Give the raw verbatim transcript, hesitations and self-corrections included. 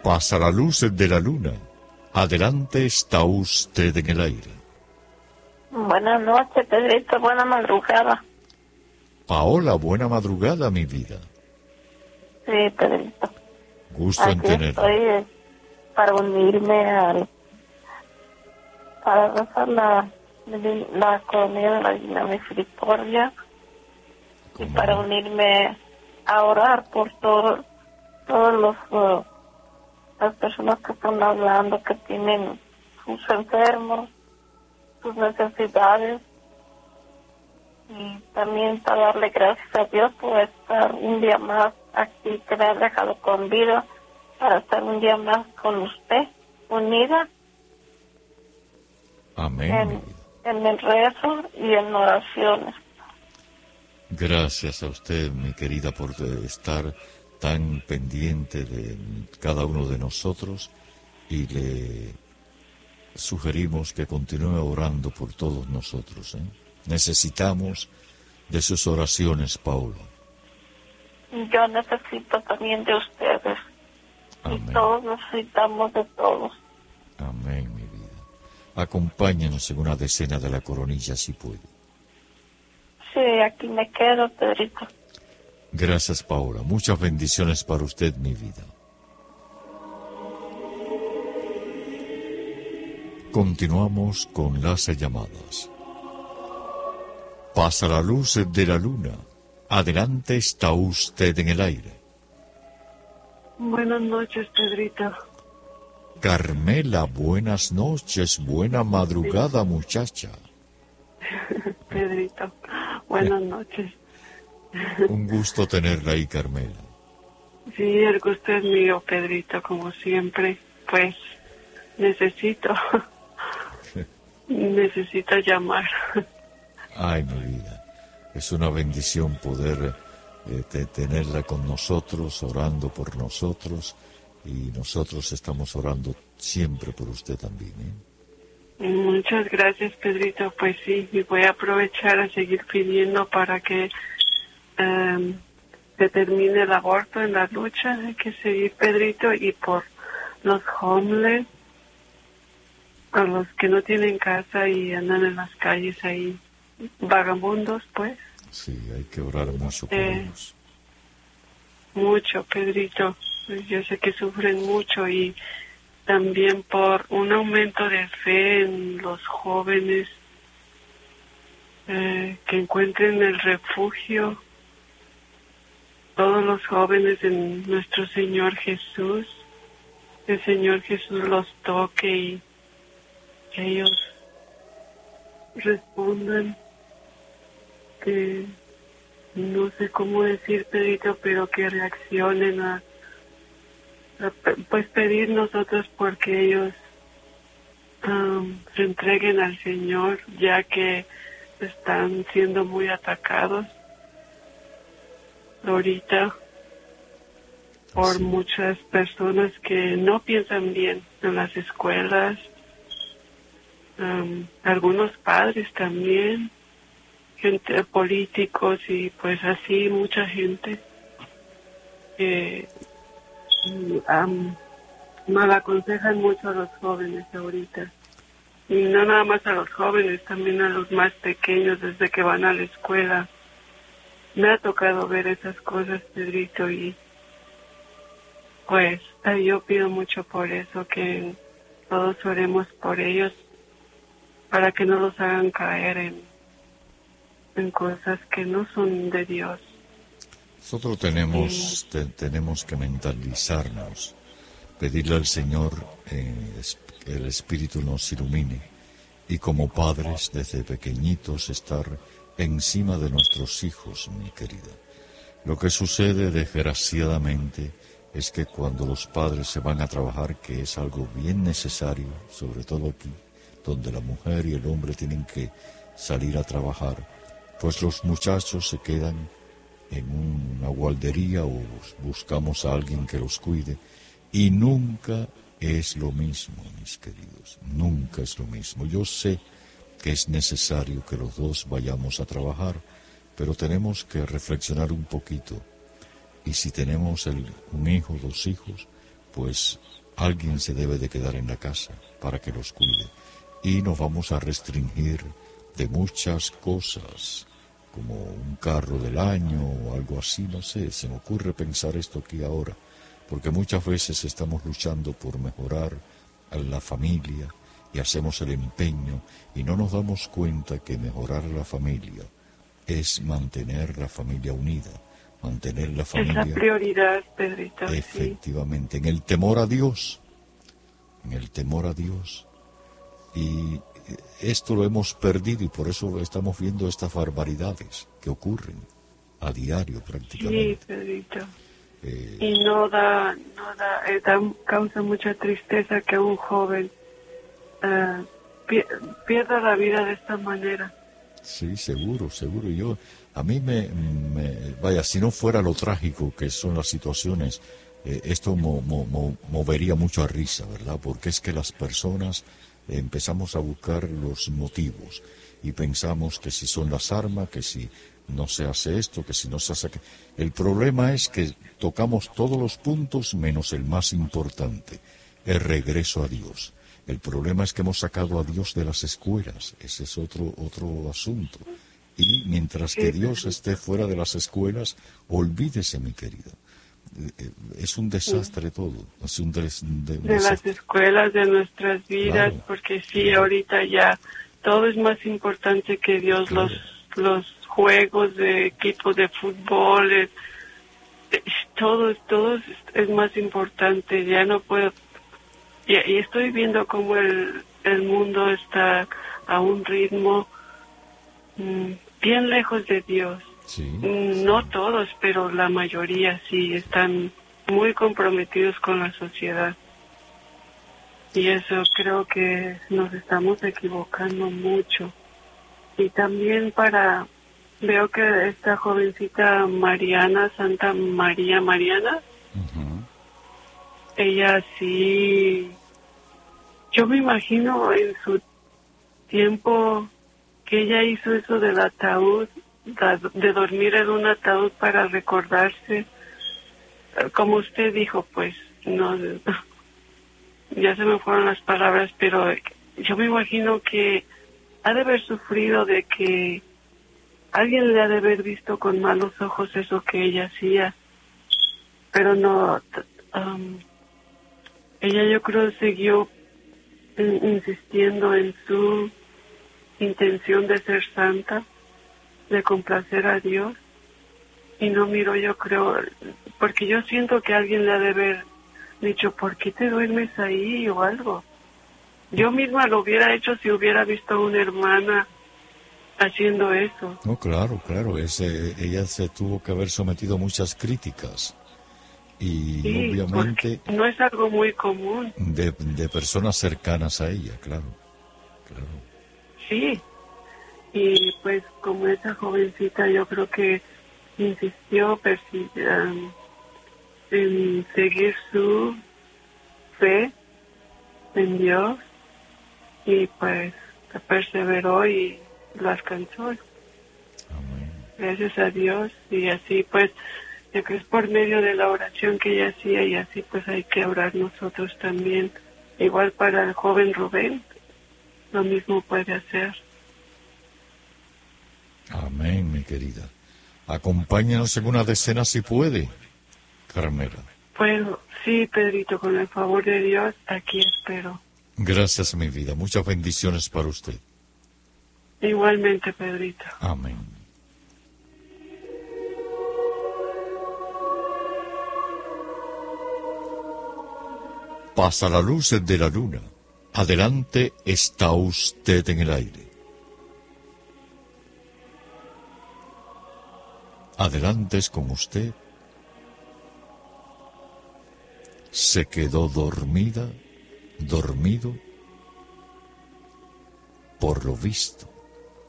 Pasa la luz de la luna. Adelante está usted en el aire. Buenas noches, Pedrito. Buena madrugada. Paola, buena madrugada, mi vida. Sí, Pedrito. Gusto Aquí en tenerla. estoy eh, para unirme al... para rezar la, la comida de la Divina Misericordia. Y para no? unirme a orar por todo, todos los... Uh, las personas que están hablando, que tienen sus enfermos, sus necesidades, y también para darle gracias a Dios por estar un día más aquí, que me ha dejado con vida, para estar un día más con usted, unida Amén, en, mi vida. en el rezo y en oraciones. Gracias a usted, mi querida, por estar tan pendiente de cada uno de nosotros, y le sugerimos que continúe orando por todos nosotros, ¿eh? Necesitamos de sus oraciones, Paula. Yo necesito también de ustedes. Amén. Y todos necesitamos de todos. Amén, mi vida. Acompáñanos en una decena de la coronilla, si puede. Sí, aquí me quedo, Pedrito. Gracias, Paola. Muchas bendiciones para usted, mi vida. Continuamos con las llamadas. Pasa la luz de la luna. Adelante está usted en el aire. Buenas noches, Pedrito. Carmela, buenas noches, buena madrugada, muchacha. Pedrito, buenas noches. Un gusto tenerla ahí, Carmela. Sí, el gusto es mío, Pedrito, como siempre. Pues necesito, necesito llamar. Ay, mi vida, es una bendición poder eh, te, tenerla con nosotros, orando por nosotros, y nosotros estamos orando siempre por usted también, ¿eh? Muchas gracias, Pedrito. Pues sí, y voy a aprovechar a seguir pidiendo para que um, se termine el aborto en la lucha. Hay que seguir, Pedrito, y por los homeless, a los que no tienen casa y andan en las calles ahí, vagabundos, pues. Sí, hay que orar mucho por Eh, ellos. Mucho, Pedrito. Yo sé que sufren mucho, y también por un aumento de fe en los jóvenes, eh, que encuentren el refugio, todos los jóvenes en nuestro Señor Jesús. El Señor Jesús los toque y que ellos respondan, que no sé cómo decir, Pedrito, pero que reaccionen a, a pues pedir nosotros porque ellos um, se entreguen al Señor, ya que están siendo muy atacados ahorita por Sí. muchas personas que no piensan bien en las escuelas, um, algunos padres también, gente, políticos, y pues así mucha gente que um, mal aconsejan mucho a los jóvenes ahorita. Y no nada más a los jóvenes, también a los más pequeños desde que van a la escuela. Me ha tocado ver esas cosas, Pedrito, y pues yo pido mucho por eso, que todos oremos por ellos para que no los hagan caer en, en cosas que no son de Dios. Nosotros tenemos, te, tenemos que mentalizarnos, pedirle al Señor eh, que el Espíritu nos ilumine, y como padres desde pequeñitos estar encima de nuestros hijos, mi querida. Lo que sucede desgraciadamente es que cuando los padres se van a trabajar, que es algo bien necesario, sobre todo aquí, donde la mujer y el hombre tienen que salir a trabajar, pues los muchachos se quedan en una guardería o buscamos a alguien que los cuide, y nunca es lo mismo, mis queridos, nunca es lo mismo. Yo sé que es necesario que los dos vayamos a trabajar, pero tenemos que reflexionar un poquito, y si tenemos el, un hijo, dos hijos, pues alguien se debe de quedar en la casa para que los cuide. Y nos vamos a restringir de muchas cosas, como un carro del año o algo así, no sé, se me ocurre pensar esto aquí ahora, porque muchas veces estamos luchando por mejorar a la familia y hacemos el empeño y no nos damos cuenta que mejorar la familia es mantener la familia unida, mantener la familia... Es la prioridad, Pedrito. Efectivamente, sí. En el temor a Dios, en el temor a Dios. Y esto lo hemos perdido y por eso estamos viendo estas barbaridades que ocurren a diario prácticamente. Sí, Pedrito. Eh, y no da, no da, eh, da, causa mucha tristeza que un joven uh, pi pierda la vida de esta manera. Sí, seguro, seguro. Yo, a mí me, me, vaya, si no fuera lo trágico que son las situaciones, eh, esto mo, mo, mo, movería mucho a risa, ¿verdad? Porque es que las personas eh, empezamos a buscar los motivos y pensamos que si son las armas, que si no se hace esto, que si no se hace aquello. El problema es que tocamos todos los puntos menos el más importante, el regreso a Dios. El problema es que hemos sacado a Dios de las escuelas, ese es otro otro asunto. Y mientras que Dios esté fuera de las escuelas, olvídese, mi querida. Es un desastre sí. todo. Es un des, de, un de las escuelas, de nuestras vidas, claro, porque sí, claro. ahorita ya todo es más importante que Dios, claro. los los juegos de equipos de fútbol, es, todo, todo es, es más importante, ya no puedo... Y, y estoy viendo cómo el, el mundo está a un ritmo mmm, bien lejos de Dios. Sí, mm, no sí. todos, pero la mayoría sí están muy comprometidos con la sociedad. Y eso creo que nos estamos equivocando mucho. Y también para... Veo que esta jovencita Mariana, Santa María Mariana, uh-huh. ella sí, yo me imagino en su tiempo que ella hizo eso del ataúd, de dormir en un ataúd para recordarse, como usted dijo, pues, no, ya se me fueron las palabras, pero yo me imagino que ha de haber sufrido de que alguien le ha de haber visto con malos ojos eso que ella hacía, pero no, um, ella yo creo siguió in, insistiendo en su intención de ser santa, de complacer a Dios, y no miró, yo creo, porque yo siento que alguien le ha de haber dicho, ¿por qué te duermes ahí? o algo. Yo misma lo hubiera hecho si hubiera visto a una hermana haciendo eso. No, claro, claro, ese, ella se tuvo que haber sometido a muchas críticas y sí, obviamente no es algo muy común de, de personas cercanas a ella, claro, claro. Sí, y pues como esa jovencita yo creo que insistió um, en seguir su fe en Dios y pues perseveró y lo alcanzó. Amén. Gracias a Dios. Y así pues, yo creo que es por medio de la oración que ella hacía, y así pues hay que orar nosotros también. Igual para el joven Rubén, lo mismo puede hacer. Amén, mi querida. Acompáñanos en una decena si puede, Carmela. Bueno, sí, Pedrito, con el favor de Dios, aquí espero. Gracias, mi vida. Muchas bendiciones para usted. Igualmente, Pedrito. Amén. Pasa la luz de la luna. Adelante está usted en el aire. Adelante es con usted. Se quedó dormida, dormido, por lo visto.